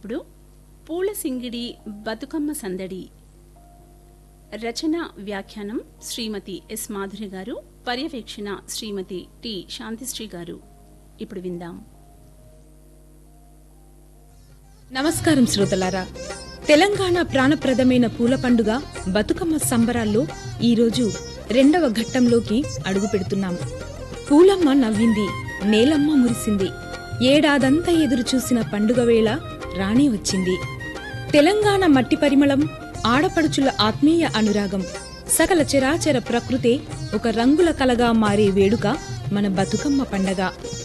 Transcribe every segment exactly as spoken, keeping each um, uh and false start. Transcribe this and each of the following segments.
ఇప్పుడు పూల సింగిడి బతుకమ్మ సందడి రచన వ్యాఖ్యానం శ్రీమతి ఎస్ మాధురి గారు, పర్యవేక్షణ శ్రీమతి టి శాంతిశ్రీ గారు. ఇప్పుడు విందాం. నమస్కారం శ్రోతలారా. తెలంగాణ ప్రాణప్రదమైన పూల పండుగ బతుకమ్మ సంబరాల్లో ఈరోజు రెండవ ఘట్టంలోకి అడుగు పెడుతున్నాం. పూలమ్మ నవ్వింది, నేలమ్మ మురిసింది, ఏడాదంతా ఎదురు చూసిన పండుగ వేళ రాణి వచ్చింది. తెలంగాణ మట్టి పరిమళం, ఆడపడుచుల ఆత్మీయ అనురాగం, సకల చరాచర ప్రకృతే ఒక రంగుల కలగా మారే వేడుక మన బతుకమ్మ పండగ.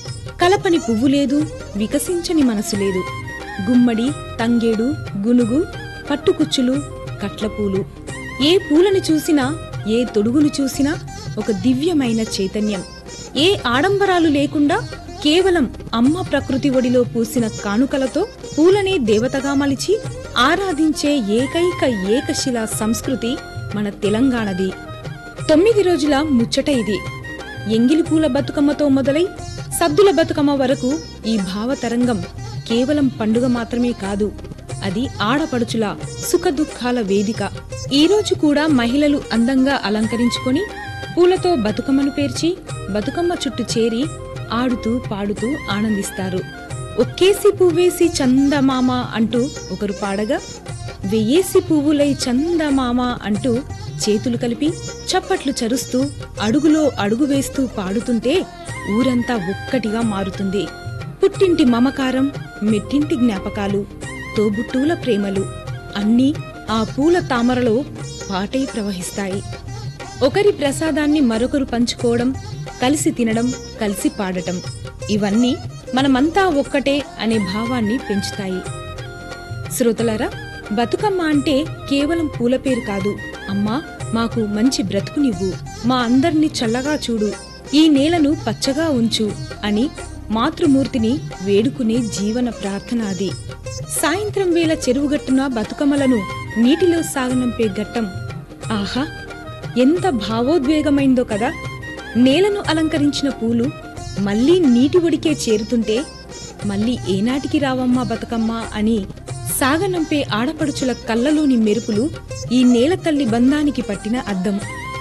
కలపని పువ్వు లేదు, వికసించని మనసు లేదు. గుమ్మడి, తంగేడు, గునుగు, పట్టుకుచ్చులు, కట్లపూలు, ఏ పూలను చూసినా, ఏ తొడుగును చూసినా ఒక దివ్యమైన చైతన్యం. ఏ ఆడంబరాలు లేకుండా కేవలం అమ్మ ప్రకృతి ఒడిలో పూసిన కానుకలతో పూలనే దేవతగా మలిచి ఆరాధించే ఏకైక ఏకశిలా సంస్కృతి మన తెలంగాణది. తొమ్మిది రోజుల ముచ్చట ఇది. ఎంగిలి పూల బతుకమ్మతో మొదలై సద్దుల బతుకమ్మ వరకు ఈ భావతరంగం కేవలం పండుగ మాత్రమే కాదు, అది ఆడపడుచుల సుఖదుఖాల వేదిక. ఈ రోజు కూడా మహిళలు అందంగా అలంకరించుకొని పూలతో బతుకమ్మను పేర్చి బతుకమ్మ చుట్టూ చేరి ఆడుతూ పాడుతూ ఆనందిస్తారు. ఒక్కేసి పువ్వేసి చందమామ అంటూ ఒకరు పాడగా, వెయ్యేసి పువ్వులై చందమామ అంటూ చేతులు కలిపి చప్పట్లు చరుస్తూ అడుగులో అడుగు వేస్తూ పాడుతుంటే ఊరంతా ఒక్కటిగా మారుతుంది. పుట్టింటి మమకారం, మెట్టింటి జ్ఞాపకాలు, తోబుట్టూల ప్రేమలు అన్నీ ఆ పూల తామరలో పాటై ప్రవహిస్తాయి. ఒకరి ప్రసాదాన్ని మరొకరు పంచుకోవడం, కలిసి తినడం, కలిసి పాడటం, ఇవన్నీ మనమంతా ఒక్కటే అనే భావాన్ని పెంచుతాయి. శ్రోతలారా, బతుకమ్మ అంటే కేవలం పూల పేరు కాదు. అమ్మా, మాకు మంచి బ్రతుకునివ్వు, మా అందర్నీ చల్లగా చూడు, ఈ నేలను పచ్చగా ఉంచు అని మాతృమూర్తిని వేడుకునే జీవన ప్రార్థన అది. సాయంత్రం వేళ చెరువుగట్టున బతుకమ్మలను నీటిలో సాగనంపే ఘట్టం ఆహా, ఎంత భావోద్వేగమైందో కదా. నేలను అలంకరించిన పూలు మళ్లీ నీటి ఒడికే చేరుతుంటే మళ్లీ ఏనాటికి రావమ్మా బతుకమ్మ అని సాగనంపే ఆడపడుచుల కళ్ళలోని మెరుపులు ఈ నేల తల్లి బంధానికి పట్టిన అద్దం.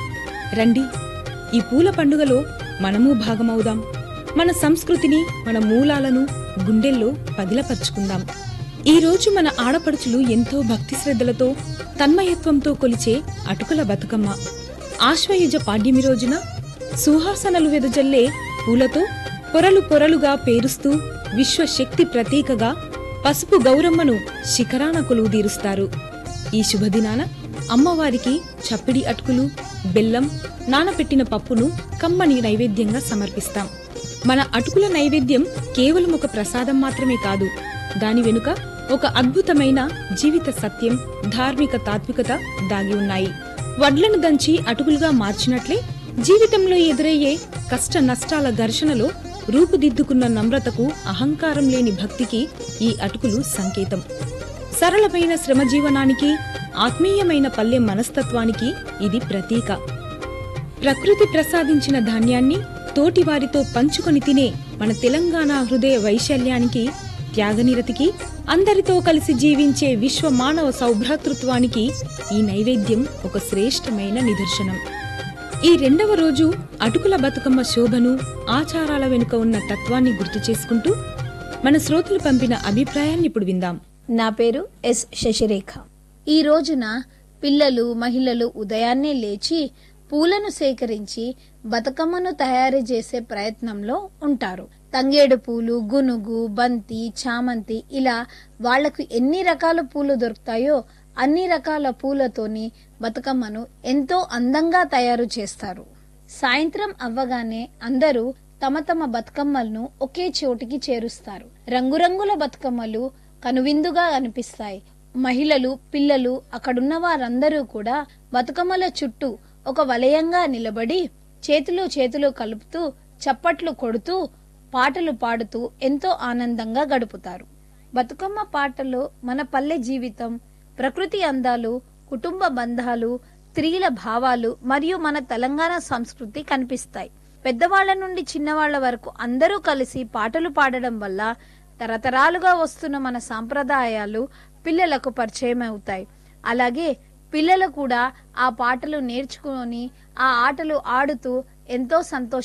రండి, ఈ పూల పండుగలో మనమూ భాగమవుదాం. మన సంస్కృతిని, మన మూలాలను గుండెల్లో పదిలపరుచుకుందాం. ఈ రోజు మన ఆడపడుచులు ఎంతో భక్తి శ్రద్ధలతో, తన్మయత్వంతో కొలిచే అటుకుల బతుకమ్మ. ఆశ్వయుజ పాడ్యమి రోజున సుహాసనలు వెదజల్లే పూలతో పొరలు పొరలుగా పేరుస్తూ విశ్వశక్తి ప్రతీకగా పసుపు గౌరమ్మను శిఖరాన కొలువుదీరుస్తారు. ఈ శుభదినాన అమ్మవారికి చప్పిడి అటుకులు, బెల్లం, నానపెట్టిన పప్పును కమ్మని నైవేద్యంగా సమర్పిస్తాం. మన అటుకుల నైవేద్యం కేవలం ఒక ప్రసాదం మాత్రమే కాదు, దాని వెనుక ఒక అద్భుతమైన జీవిత సత్యం, ధార్మిక తాత్వికత దాగి ఉన్నాయి. వడ్లను దంచి అటుకులుగా మార్చినట్లే జీవితంలో ఎదురయ్యే కష్ట నష్టాల ఘర్షణలో రూపుదిద్దుకున్న నమ్రతకు, అహంకారం లేని భక్తికి ఈ అటుకులు సంకేతం. సరళమైన శ్రమజీవనానికి, ఆత్మీయమైన పల్లె మనస్తత్వానికి ఇది ప్రతీక. ప్రకృతి ప్రసాదించిన ధాన్యాన్ని తోటివారితో పంచుకొని తినే మన తెలంగాణ హృదయ వైశాల్యానికి, త్యాగనిరతికి, అందరితో కలిసి జీవించే విశ్వ మానవ సౌభ్రాతృత్వానికి ఈ నైవేద్యం ఒక శ్రేష్టమైన నిదర్శనం. ఈ రెండవ రోజు అటుకుల బతుకమ్మ శోభను, ఆచారాల వెనుక ఉన్న తత్వాన్ని గుర్తు చేసుకుంటూ మన శ్రోతలు పంపిన అభిప్రాయాన్ని ఇప్పుడు విందాం. నా పేరు ఎస్ శశిరేఖ. ఈ రోజున పిల్లలు, మహిళలు ఉదయాన్నే లేచి పూలను సేకరించి బతుకమ్మను తయారు చేసే ప్రయత్నంలో ఉంటారు. తంగేడు పూలు, గునుగు, బంతి, చామంతి, ఇలా వాళ్లకు ఎన్ని రకాల పూలు దొరుకుతాయో అన్ని రకాల పూలతోని బతుకమ్మను ఎంతో అందంగా తయారు చేస్తారు. సాయంత్రం అవ్వగానే అందరూ తమ తమ బతుకమ్మలను ఒకే చోటికి చేరుస్తారు. రంగురంగుల బతుకమ్మలు కనువిందుగా అనిపిస్తాయి. మహిళలు, పిల్లలు, అక్కడున్న వారందరూ కూడా బతుకమ్మల చుట్టూ ఒక వలయంగా నిలబడి చేతులు చేతులు కలుపుతూ, చప్పట్లు కొడుతూ, పాటలు పాడుతూ ఎంతో ఆనందంగా గడుపుతారు. బతుకమ్మ పాటలో మన పల్లె జీవితం, ప్రకృతి అందాలు, కుటుంబ బంధాలు, స్త్రీల భావాలు మరియు మన తెలంగాణ సంస్కృతి కనిపిస్తాయి. పెద్దవాళ్ల నుండి చిన్నవాళ్ల వరకు అందరూ కలిసి పాటలు పాడడం వల్ల తరతరాలుగా వస్తున్న మన సాంప్రదాయాలు పిల్లలకు పరిచయం అవుతాయి. అలాగే పిల్లలు కూడా ఆ పాటలు నేర్చుకొని ఆ ఆటలు ఆడుతూ ఎంతో సంతోష